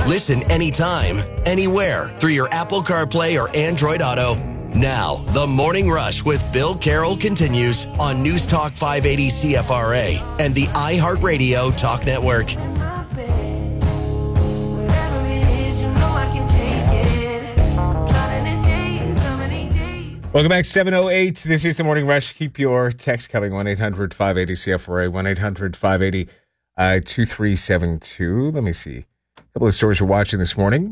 Listen anytime, anywhere through your Apple CarPlay or Android Auto. Now, the Morning Rush with Bill Carroll continues on News Talk 580 CFRA and the iHeartRadio Talk Network. Welcome back, 7:08. This is the Morning Rush. Keep your text coming, 1-800-580-CFRA, 1-800-580-2372. Let me see. A couple of stories we're watching this morning.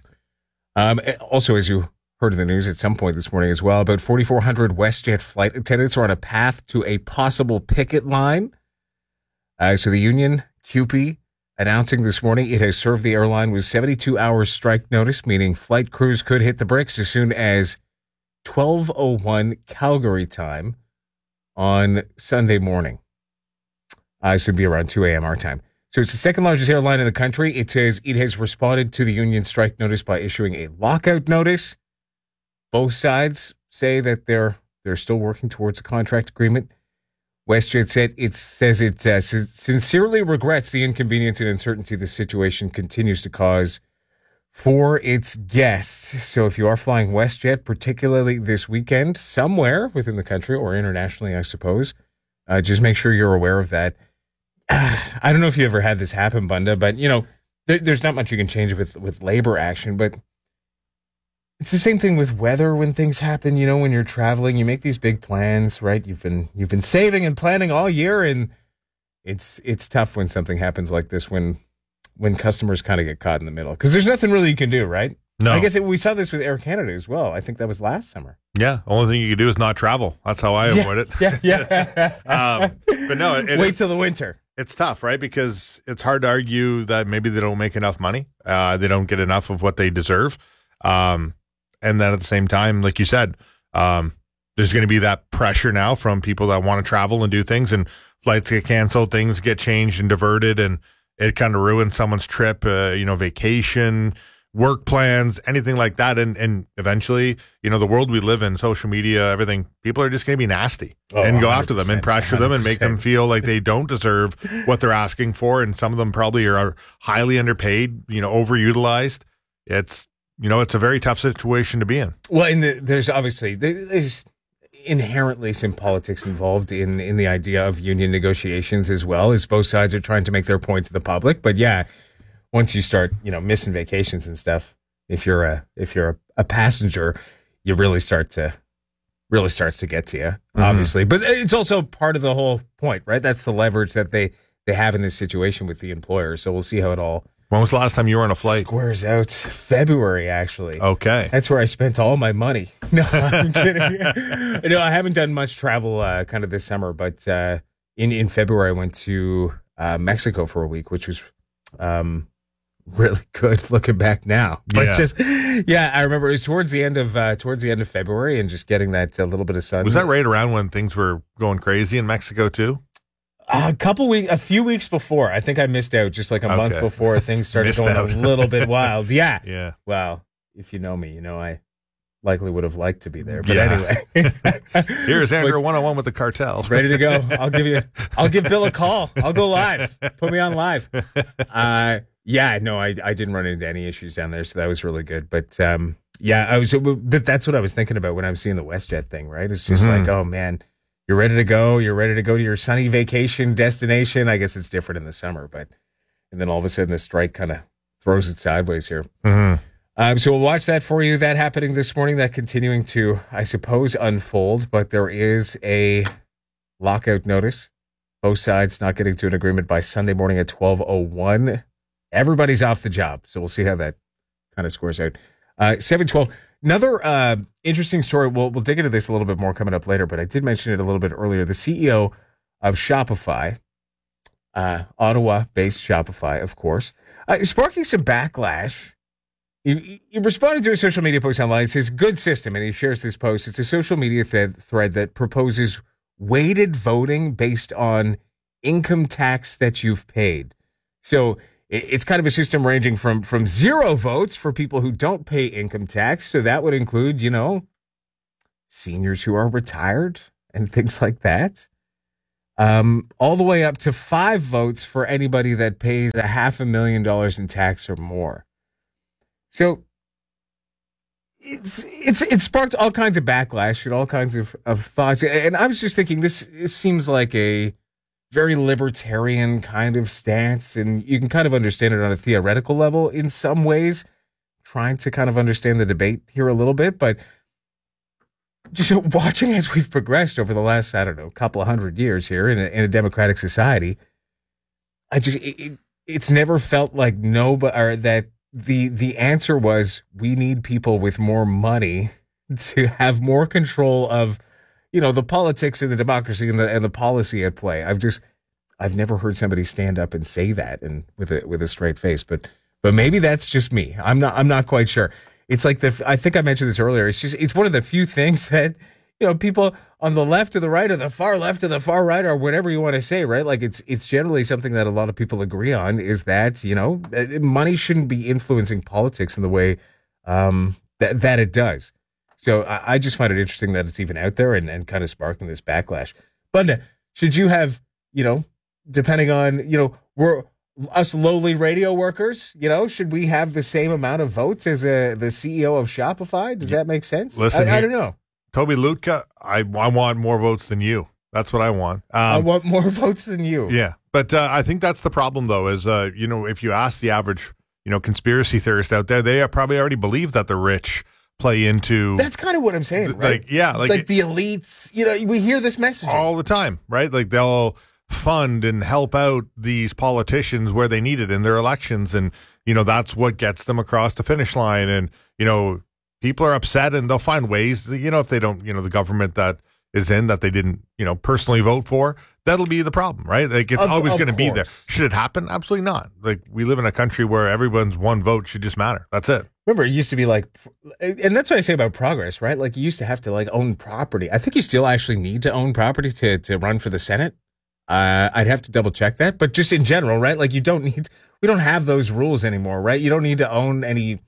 Also, as you heard in the news at some point this morning as well, about 4,400 WestJet flight attendants are on a path to a possible picket line. So the union, CUPE, announcing this morning it has served the airline with 72 hours strike notice, meaning flight crews could hit the bricks as soon as 12:01 Calgary time on Sunday morning. So it'd be around 2 a.m. our time. So it's the second largest airline in the country. It says it has responded to the union strike notice by issuing a lockout notice. Both sides say that they're still working towards a contract agreement. WestJet says it sincerely regrets the inconvenience and uncertainty the situation continues to cause for its guests. So if you are flying WestJet, particularly this weekend, somewhere within the country or internationally, I suppose, just make sure you're aware of that. I don't know if you ever had this happen, Bunda, but, you know, there's not much you can change with labor action, but it's the same thing with weather when things happen. You know, when you're traveling, you make these big plans, right? You've been saving and planning all year, and it's tough when something happens like this, when customers kind of get caught in the middle, because there's nothing really you can do, right? No. I guess we saw this with Air Canada as well. I think that was last summer. Yeah. Only thing you can do is not travel. That's how I avoid it. Yeah. But no, wait till the winter. It's tough, right? Because it's hard to argue that maybe they don't make enough money. They don't get enough of what they deserve. And then at the same time, like you said, there's going to be that pressure now from people that want to travel and do things, and flights get canceled, things get changed and diverted, and it kind of ruins someone's trip, vacation, work plans, anything like that. And eventually, the world we live in, social media, everything, people are just going to be nasty and go after them and pressure 100%. Them and make them feel like they don't deserve what they're asking for. And some of them probably are highly underpaid, overutilized. It's a very tough situation to be in. Well, and there's inherently some politics involved in the idea of union negotiations, as well, as both sides are trying to make their point to the public. But yeah, once you start, missing vacations and stuff, if you're a passenger, you really starts to get to you, obviously. But it's also part of the whole point, right? That's the leverage that they have in this situation with the employer. So we'll see how it all. When was the last time you were on a flight? Squares out. February, actually. Okay. That's where I spent all my money. No, I'm kidding. I haven't done much travel kind of this summer, but in February I went to Mexico for a week, which was really good looking back now. But I remember it was towards the end of February, and just getting that little bit of sun. Was that right around when things were going crazy in Mexico too? A few weeks before. I think I missed out just like a month before things started going a little bit wild. Yeah. Yeah. Well, if you know me, I likely would have liked to be there. But anyway. Here's Andrew 101 with the cartel. Ready to go. I'll give Bill a call. I'll go live. Put me on live. I didn't run into any issues down there, so that was really good. But but that's what I was thinking about when I was seeing the WestJet thing, right? It's just like, oh man, you're ready to go. You're ready to go to your sunny vacation destination. I guess it's different in the summer, and then all of a sudden the strike kind of throws it sideways here. So we'll watch that for you. That happening this morning, that continuing to, I suppose, unfold, but there is a lockout notice. Both sides not getting to an agreement by Sunday morning at 12:01. Everybody's off the job. So we'll see how that kind of scores out. 7:12. Another interesting story. We'll dig into this a little bit more coming up later, but I did mention it a little bit earlier. The CEO of Shopify, Ottawa-based Shopify, of course, is sparking some backlash. He responded to a social media post online. It says, good system, and he shares this post. It's a social media thread that proposes weighted voting based on income tax that you've paid. So it's kind of a system ranging from 0 votes for people who don't pay income tax. So that would include, seniors who are retired and things like that. All the way up to 5 votes for anybody that pays $500,000 in tax or more. So it sparked all kinds of backlash and all kinds of thoughts. And I was just thinking, this seems like a very libertarian kind of stance, and you can kind of understand it on a theoretical level in some ways, trying to kind of understand the debate here a little bit. But just watching as we've progressed over the last, I don't know, couple of hundred years here in a democratic society, it's never felt like or that the answer was we need people with more money to have more control of, the politics and the democracy and the policy at play. I've never heard somebody stand up and say that and with a straight face, but maybe that's just me. I'm not quite sure. It's like I think I mentioned this earlier. It's one of the few things that, people on the left or the right or the far left or the far right or whatever you want to say, right? Like it's generally something that a lot of people agree on is that, money shouldn't be influencing politics in the way that it does. So I just find it interesting that it's even out there and kind of sparking this backlash. But should you have, depending on, we're us lowly radio workers, should we have the same amount of votes as the CEO of Shopify? Does that make sense? Listen, I don't know. Toby Lutka, I want more votes than you. That's what I want. I want more votes than you. Yeah. But I think that's the problem, though, is, if you ask the average, conspiracy theorist out there, they probably already believe that the rich play into. That's kind of what I'm saying, right? Like the elites, we hear this message all the time, right? Like they'll fund and help out these politicians where they need it in their elections. And, that's what gets them across the finish line. And, people are upset and they'll find ways, if they don't, the government that is in that they didn't, personally vote for, that'll be the problem, right? Like it's always going to be there. Should it happen? Absolutely not. Like we live in a country where everyone's one vote should just matter. That's it. Remember, it used to be like, and that's what I say about progress, right? Like you used to have to own property. I think you still actually need to own property to run for the Senate. I'd have to double check that, but just in general, right? Like we don't have those rules anymore, right? You don't need to own any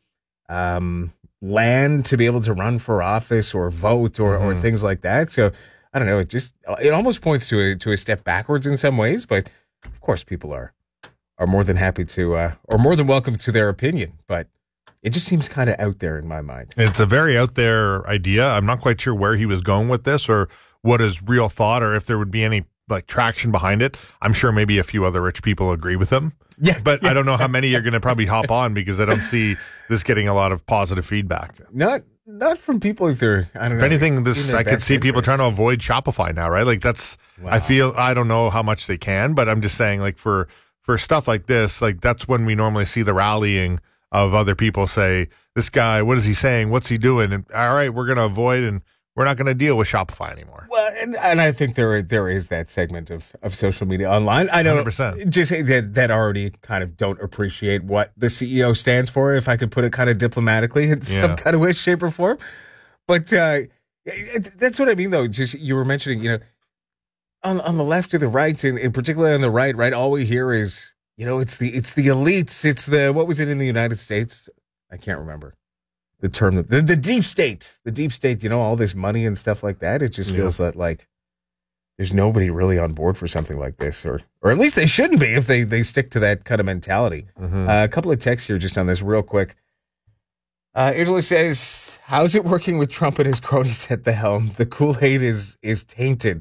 land to be able to run for office or vote or things like that. So I don't know. It almost points to a step backwards in some ways, but of course people are more than happy to, or more than welcome to their opinion, but it just seems kind of out there in my mind. It's a very out there idea. I'm not quite sure where he was going with this or what his real thought or if there would be any traction behind it. I'm sure maybe a few other rich people agree with him. Yeah. But I don't know how many are going to probably hop on because I don't see this getting a lot of positive feedback. Not from people if they're, I don't know. If anything, I could see people trying to avoid Shopify now, right? Like that's, wow. I don't know how much they can, but I'm just saying for stuff like this, that's when we normally see the rallying of other people say, this guy, what is he saying? What's he doing? And all right, we're going to avoid and we're not going to deal with Shopify anymore. Well, and I think there is that segment of social media online. I don't 100%. Just that already kind of don't appreciate what the CEO stands for, if I could put it kind of diplomatically in some kind of way, shape, or form. But that's what I mean, though. Just you were mentioning, on the left or the right, and particularly on the right, all we hear is, it's the elites. It's the, what was it in the United States? I can't remember the term, the deep state, all this money and stuff like that. It just feels that there's nobody really on board for something like this, or at least they shouldn't be if they stick to that kind of mentality. A couple of texts here just on this real quick. Angela says, how's it working with Trump and his cronies at the helm? The Kool-Aid is tainted.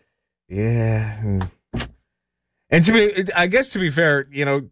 Yeah. And I guess to be fair,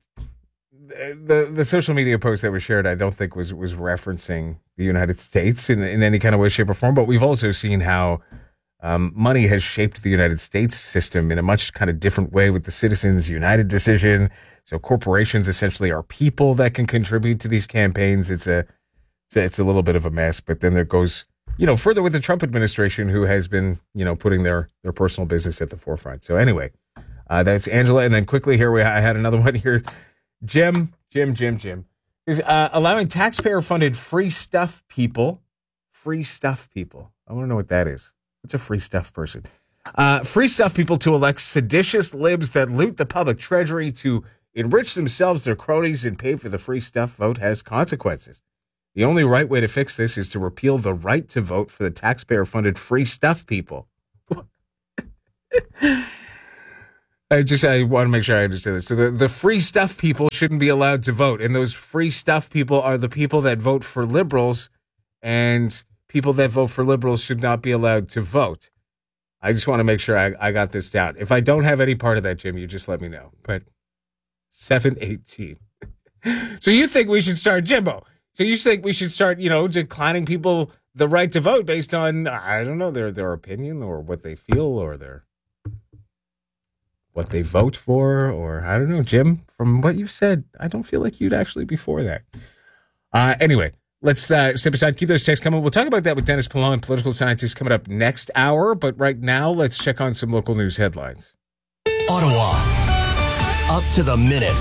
the social media post that was shared, I don't think was referencing the United States in any kind of way, shape, or form. But we've also seen how money has shaped the United States system in a much kind of different way with the Citizens United decision. So corporations essentially are people that can contribute to these campaigns. It's a little bit of a mess. But then there goes, further with the Trump administration, who has been, putting their personal business at the forefront. So anyway, that's Angela. And then quickly here, I had another one here. Jim is allowing taxpayer-funded free stuff people. I want to know what that is. What's a free stuff person? Free stuff people to elect seditious libs that loot the public treasury to enrich themselves, their cronies, and pay for the free stuff vote has consequences. The only right way to fix this is to repeal the right to vote for the taxpayer-funded free stuff people. I want to make sure I understand this. So the free stuff people shouldn't be allowed to vote. And those free stuff people are the people that vote for liberals, and people that vote for liberals should not be allowed to vote. I just want to make sure I got this down. If I don't have any part of that, Jim, you just let me know. But 7:18. So you think we should start, Jimbo? So you think we should start, declining people the right to vote based on, I don't know, their opinion or what they feel or what they vote for, or I don't know, Jim, from what you've said, I don't feel like you'd actually be for that. Anyway, let's step aside, keep those texts coming. We'll talk about that with Dennis Pollon, political scientist, coming up next hour. But right now, let's check on some local news headlines. Ottawa, up to the minute.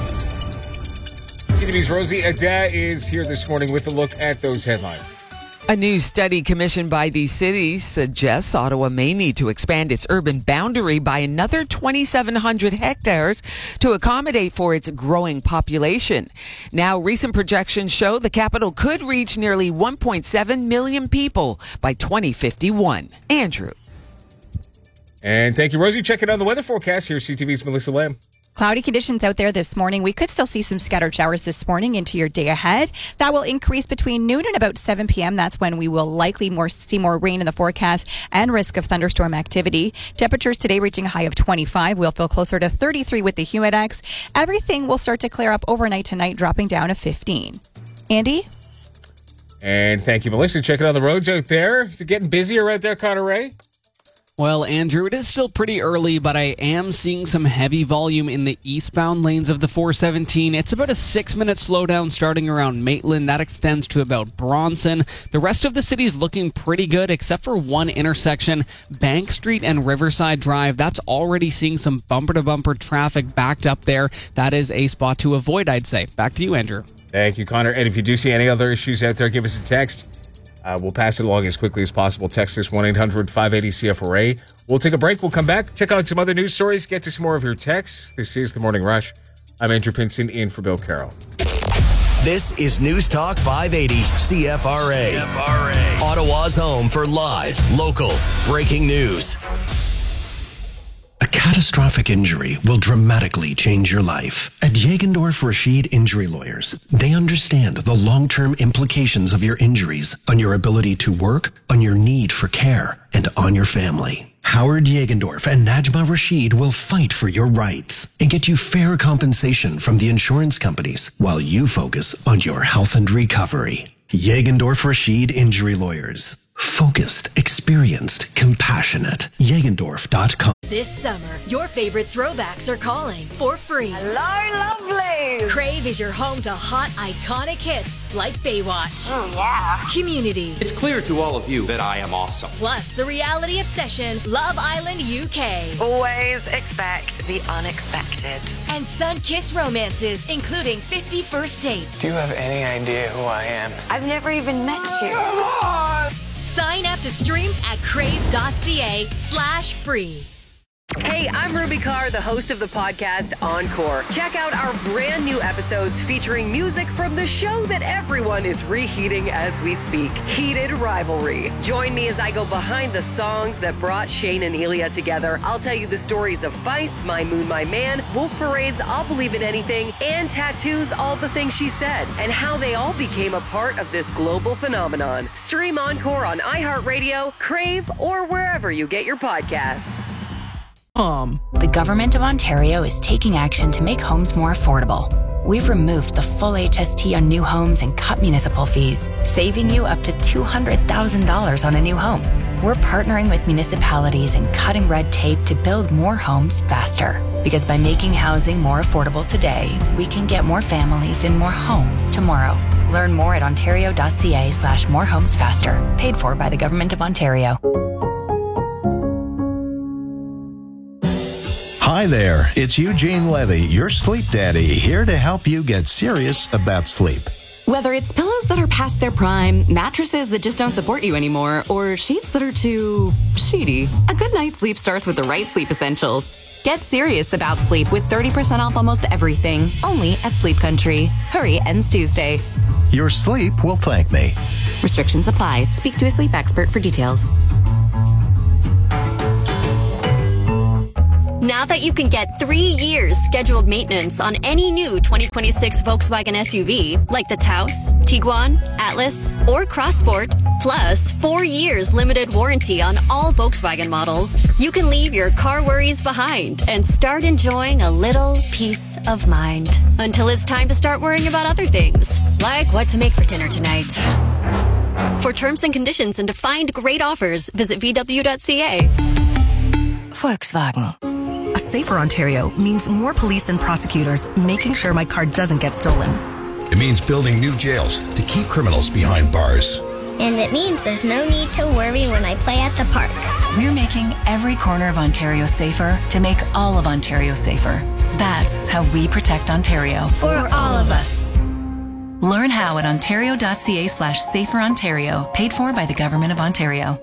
CTV's Rosie Ada is here this morning with a look at those headlines. A new study commissioned by the city suggests Ottawa may need to expand its urban boundary by another 2,700 hectares to accommodate for its growing population. Now, recent projections show the capital could reach nearly 1.7 million people by 2051. Andrew. And thank you, Rosie. Checking on the weather forecast. Here's CTV's Melissa Lamb. Cloudy conditions out there this morning. We could still see some scattered showers this morning into your day ahead. That will increase between noon and about 7 p.m. That's when we will likely see more rain in the forecast and risk of thunderstorm activity. Temperatures today reaching a high of 25. We'll feel closer to 33 with the Humidex. Everything will start to clear up overnight tonight, dropping down to 15. Andy? And thank you, Melissa. Checking on the roads out there. Is it getting busier out there, Connor Ray? Well, Andrew, it is still pretty early, but I am seeing some heavy volume in the eastbound lanes of the 417. It's about a 6-minute slowdown starting around Maitland. That extends to about Bronson. The rest of the city is looking pretty good, except for one intersection, Bank Street and Riverside Drive. That's already seeing some bumper-to-bumper traffic backed up there. That is a spot to avoid, I'd say. Back to you, Andrew. Thank you, Connor. And if you do see any other issues out there, give us a text. We'll pass it along as quickly as possible. Text us 1-800-580-CFRA. We'll take a break. We'll come back, check out some other news stories, get to some more of your texts. This is The Morning Rush. I'm Andrew Pinson, in for Bill Carroll. This is News Talk 580 CFRA. Ottawa's home for live, local, breaking news. A catastrophic injury will dramatically change your life. At Jagendorf Rashid Injury Lawyers, they understand the long-term implications of your injuries on your ability to work, on your need for care, and on your family. Howard Jagendorf and Najma Rashid will fight for your rights and get you fair compensation from the insurance companies while you focus on your health and recovery. Jagendorf Rashid Injury Lawyers. Focused, experienced, compassionate. Jagendorf.com. This summer, your favorite throwbacks are calling for free. Hello, lovely! Crave is your home to hot, iconic hits like Baywatch. Oh, yeah. Community. It's clear to all of you that I am awesome. Plus, the reality obsession, Love Island UK. Always expect the unexpected. And sun-kissed romances, including 50 First Dates. Do you have any idea who I am? I've never even met you. Come on! Sign up to stream at crave.ca/free. Hey, I'm Ruby Carr, the host of the podcast Encore. Check out our brand new episodes featuring music from the show that everyone is reheating as we speak, Heated Rivalry. Join me as I go behind the songs that brought Shane and Elia together. I'll tell you the stories of Feist, My Moon, My Man, Wolf Parade's I'll Believe in Anything, and Tattoo's All the Things She Said, and how they all became a part of this global phenomenon. Stream Encore on iHeartRadio, Crave, or wherever you get your podcasts. The Government of Ontario is taking action to make homes more affordable. We've removed the full HST on new homes and cut municipal fees, saving you up to $200,000 on a new home. We're partnering with municipalities and cutting red tape to build more homes faster. Because by making housing more affordable today, we can get more families in more homes tomorrow. Learn more at ontario.ca/morehomesfaster. Paid for by the Government of Ontario. Hi there, it's Eugene Levy, your sleep daddy, here to help you get serious about sleep. Whether it's pillows that are past their prime, mattresses that just don't support you anymore, or sheets that are too sheety, a good night's sleep starts with the right sleep essentials. Get serious about sleep with 30% off almost everything, only at Sleep Country. Hurry, ends Tuesday. Your sleep will thank me. Restrictions apply. Speak to a sleep expert for details. Now that you can get 3 years scheduled maintenance on any new 2026 Volkswagen SUV, like the Taos, Tiguan, Atlas, or Crossport, plus 4 years limited warranty on all Volkswagen models, you can leave your car worries behind and start enjoying a little peace of mind. Until it's time to start worrying about other things, like what to make for dinner tonight. For terms and conditions and to find great offers, visit VW.ca. Volkswagen. A safer Ontario means more police and prosecutors making sure my car doesn't get stolen. It means building new jails to keep criminals behind bars. And it means there's no need to worry when I play at the park. We're making every corner of Ontario safer to make all of Ontario safer. That's how we protect Ontario. For all of us. Learn how at ontario.ca/saferontario, paid for by the Government of Ontario.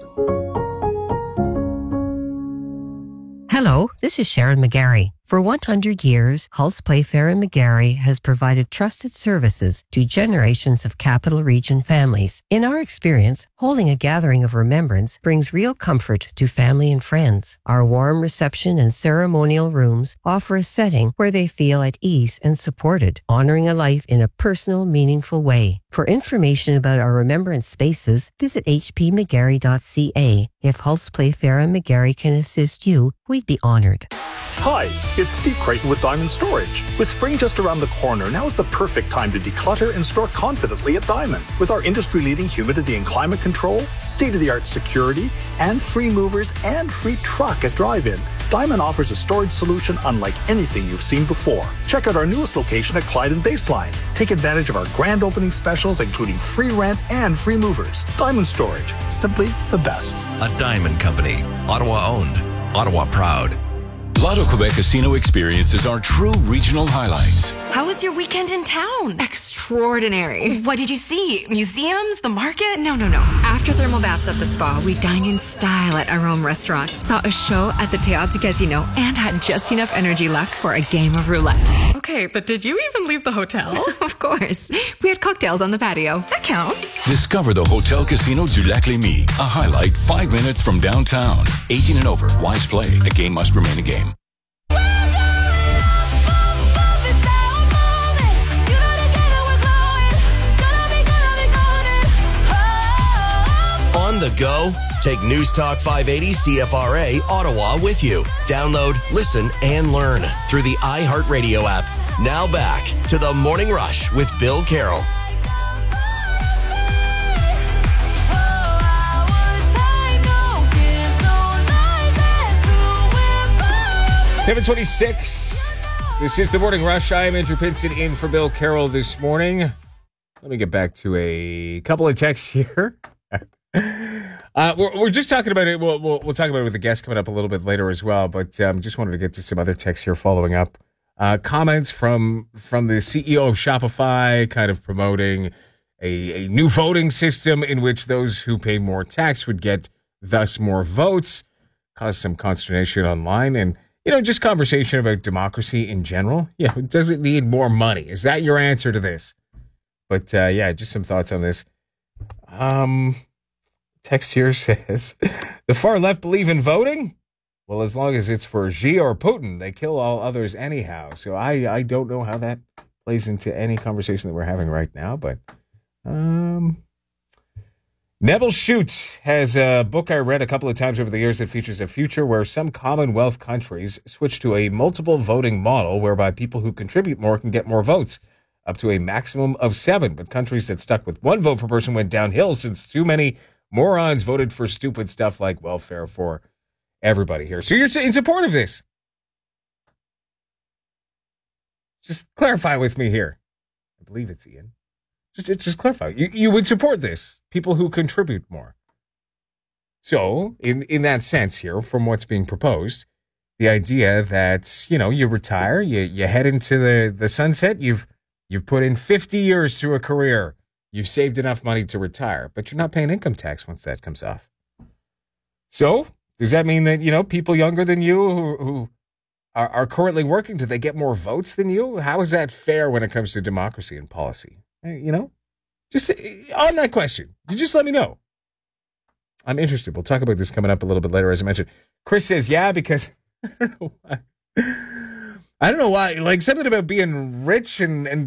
Hello, this is Sharon McGarry. For 100 years, Hulse Playfair and McGarry has provided trusted services to generations of Capital Region families. In our experience, holding a gathering of remembrance brings real comfort to family and friends. Our warm reception and ceremonial rooms offer a setting where they feel at ease and supported, honoring a life in a personal, meaningful way. For information about our remembrance spaces, visit hpmcgarry.ca. If Hulse Playfair and McGarry can assist you, we'd be honored. Hi, it's Steve Creighton with Diamond Storage. With spring just around the corner, now is the perfect time to declutter and store confidently at Diamond. With our industry-leading humidity and climate control, state-of-the-art security, and free movers and free truck at drive-in, Diamond offers a storage solution unlike anything you've seen before. Check out our newest location at Clyde and Baseline. Take advantage of our grand opening specials, including free rent and free movers. Diamond Storage, simply the best. A Diamond Company, Ottawa owned, Ottawa proud. Lotto Quebec Casino experiences are true regional highlights. How was your weekend in town? Extraordinary. What did you see? Museums? The market? No. After thermal baths at the spa, we dined in style at our own restaurant, saw a show at the Théâtre du Casino, and had just enough energy left for a game of roulette. Okay, but did you even leave the hotel? Of course. We had cocktails on the patio. That counts. Discover the Hotel Casino du Lac-Lémy, a highlight 5 minutes from downtown. 18 and over. Wise play. A game must remain a game. On the go? Take News Talk 580 CFRA Ottawa with you. Download, listen, and learn through the iHeartRadio app. Now back to the Morning Rush with Bill Carroll. 7:26. This is the Morning Rush. I am Andrew Pinson in for Bill Carroll this morning. Let me get back to a couple of texts here. We're just talking about it. We'll talk about it with the guest coming up a little bit later as well. But just wanted to get to some other texts here following up. Comments from the CEO of Shopify, kind of promoting a new voting system in which those who pay more tax would get thus more votes. Caused some consternation online, and just conversation about democracy in general. Does it need more money? Is that your answer to this? But just some thoughts on this. Text here says, the far left believe in voting? Well, as long as it's for Xi or Putin, they kill all others anyhow. So I don't know how that plays into any conversation that we're having right now. But Neville Shute has a book I read a couple of times over the years that features a future where some Commonwealth countries switch to a multiple voting model whereby people who contribute more can get more votes, up to a maximum of 7. But countries that stuck with 1 vote per person went downhill since too many morons voted for stupid stuff like welfare for everybody here. So you're in support of this? Just clarify with me here. I believe it's Ian. Just clarify. You would support this? People who contribute more. So, in that sense here, from what's being proposed, the idea that, you retire, you head into the sunset, you've put in 50 years to a career, you've saved enough money to retire, but you're not paying income tax once that comes off. So, does that mean that, people younger than you who are currently working, do they get more votes than you? How is that fair when it comes to democracy and policy? Just on that question, you just let me know. I'm interested. We'll talk about this coming up a little bit later, as I mentioned. Chris says, yeah, because I don't know why. I don't know why. Like something about being rich and